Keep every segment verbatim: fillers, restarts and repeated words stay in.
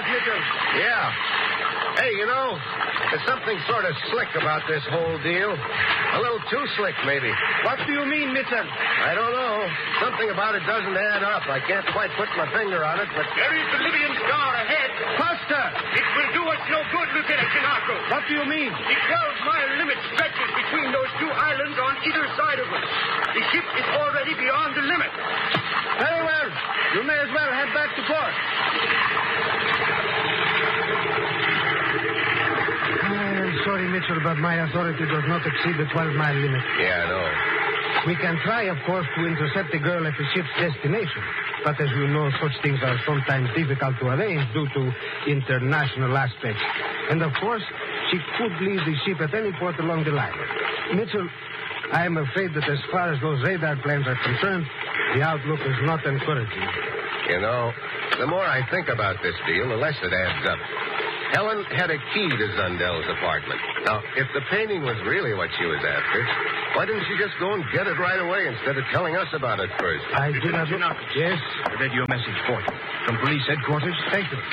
Mitchell. Yeah. Hey, you know, there's something sort of slick about this whole deal. A little too slick, maybe. What do you mean, Mitchell? I don't know. Something about it doesn't add up. I can't quite put my finger on it, but... There is the Libyan star ahead. Faster! It will do us no good, Lieutenant Chinaco. What do you mean? The twelve-mile limit stretches between those two islands on either side of us. The ship is already beyond the limit. Very well. You may as well head back to port. I'm sorry, Mitchell, but my authority does not exceed the twelve-mile limit. Yeah, I know. We can try, of course, to intercept the girl at the ship's destination. But as you know, such things are sometimes difficult to arrange due to international aspects. And, of course, she could leave the ship at any port along the line. Mitchell, I am afraid that as far as those radar plans are concerned, the outlook is not encouraging. You know, the more I think about this deal, the less it adds up. Helen had a key to Zundel's apartment. Now, if the painting was really what she was after, why didn't she just go and get it right away instead of telling us about it first? I do not... Yes? I read your message for you. From police headquarters. Thank you.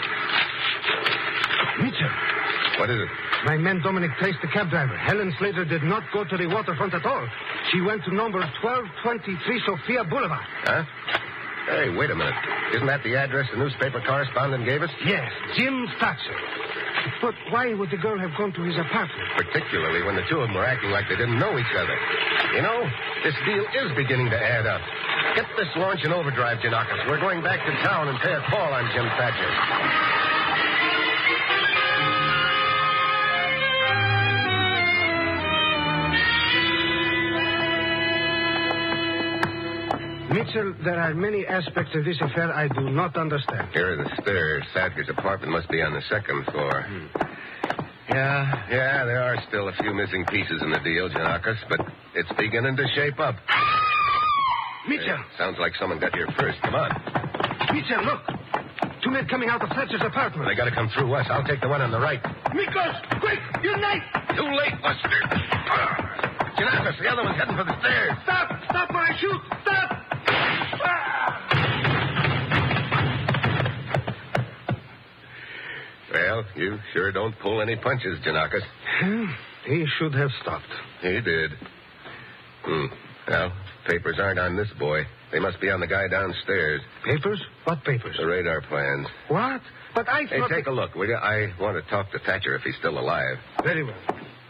Mitchell. What is it? My man Dominic traced the cab driver. Helen Slater did not go to the waterfront at all. She went to number twelve twenty-three Sophia Boulevard. Huh? Hey, wait a minute. Isn't that the address the newspaper correspondent gave us? Yes, Jim Thatcher. But why would the girl have gone to his apartment? Particularly when the two of them were acting like they didn't know each other. You know, this deal is beginning to add up. Get this launch in overdrive, Janakis. We're going back to town and pay a call on Jim Thatcher. Mitchell, there are many aspects of this affair I do not understand. Here are the stairs. Thatcher's apartment must be on the second floor. Hmm. Yeah, yeah, there are still a few missing pieces in the deal, Janakis, but it's beginning to shape up. Mitchell! Hey, sounds like someone got here first. Come on. Mitchell, look. Two men coming out of Thatcher's apartment. They got to come through us. I'll take the one on the right. Mikos, quick! Your knife! Too late, Buster. Uh, Janakis, the other one's heading for the stairs. Stop! Stop or I shoot! Stop! Well, you sure don't pull any punches, Janakis. He should have stopped. He did. Hmm. Well, papers aren't on this boy. They must be on the guy downstairs. Papers? What papers? The radar plans. What? But I Hey, thought... take that... a look, will you? I want to talk to Thatcher if he's still alive. Very well.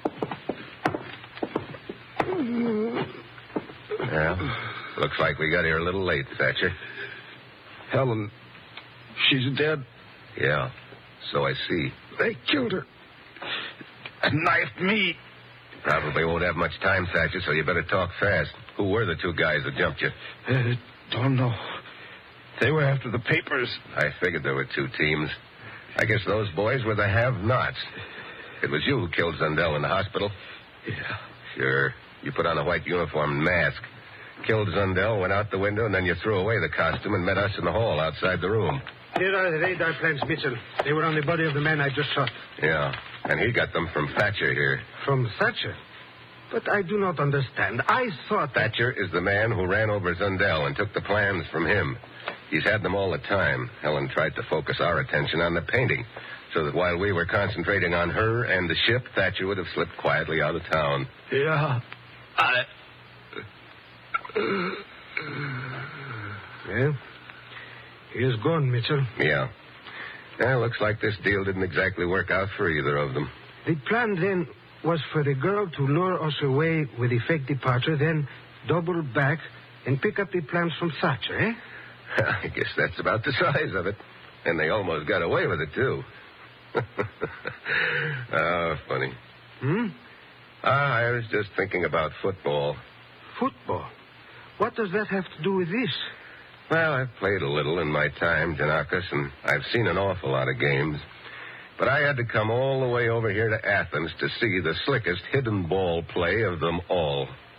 Well, looks like we got here a little late, Thatcher. Helen, she's dead. Yeah, so I see. They killed her. And knifed me. Probably won't have much time, Thatcher, so you better talk fast. Who were the two guys that jumped you? Uh, don't know. They were after the papers. I figured there were two teams. I guess those boys were the have-nots. It was you who killed Zundel in the hospital? Yeah. Sure. You put on a white uniform and mask. Killed Zundel, went out the window, and then you threw away the costume and met us in the hall outside the room. Here are the radar plans, Mitchell. They were on the body of the man I just shot. Yeah, and he got them from Thatcher here. From Thatcher? But I do not understand. I thought... Thatcher is the man who ran over Zundel and took the plans from him. He's had them all the time. Helen tried to focus our attention on the painting, so that while we were concentrating on her and the ship, Thatcher would have slipped quietly out of town. Yeah. I... Well, he is gone, Mitchell. Yeah. Yeah, looks like this deal didn't exactly work out for either of them. The plan then was for the girl to lure us away with a fake departure, then double back and pick up the plans from Thatcher, eh? I guess that's about the size of it. And they almost got away with it, too. Oh, funny. Hmm? Ah, I was just thinking about football. Football? What does that have to do with this? Well, I've played a little in my time, Janakis, and I've seen an awful lot of games. But I had to come all the way over here to Athens to see the slickest hidden ball play of them all.